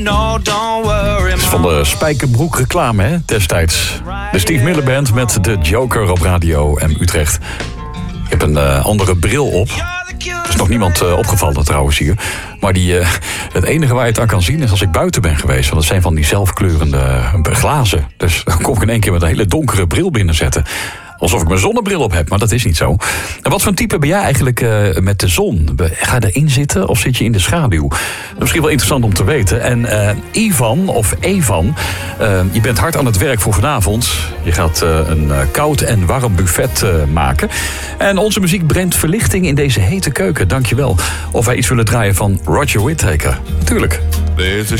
Dat is van de Spijkerbroek reclame, hè, destijds. De Steve Miller Band met de Joker op Radio M Utrecht. Ik heb een andere bril op. Er is nog niemand opgevallen trouwens hier. Maar het enige waar je het aan kan zien is als ik buiten ben geweest. Want dat zijn van die zelfkleurende glazen. Dus dan kom ik in één keer met een hele donkere bril binnenzetten. Alsof ik mijn zonnebril op heb, maar dat is niet zo. En wat voor een type ben jij eigenlijk met de zon? Ga je erin zitten of zit je in de schaduw? Dat is misschien wel interessant om te weten. En Evan, je bent hard aan het werk voor vanavond. Je gaat een koud en warm buffet maken. En onze muziek brengt verlichting in deze hete keuken. Dankjewel. Of wij iets willen draaien van Roger Whittaker. Tuurlijk. There's a